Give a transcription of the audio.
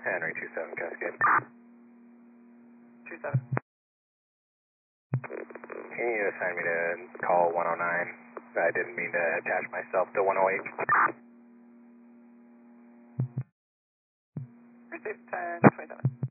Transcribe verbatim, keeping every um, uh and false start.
Henry two seven Cascade. two seven. Can you assign me to call one oh nine? I didn't mean to attach myself to one oh eight. Received ten twenty-seven.